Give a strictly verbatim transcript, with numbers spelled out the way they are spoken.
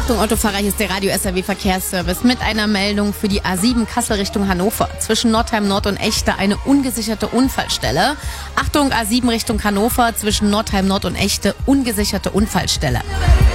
Achtung Autofahrer, hier ist der Radio S R W Verkehrsservice mit einer Meldung für die A sieben Kassel Richtung Hannover. Zwischen Nordheim Nord und Echte eine ungesicherte Unfallstelle. Achtung A sieben Richtung Hannover, zwischen Nordheim Nord und Echte ungesicherte Unfallstelle.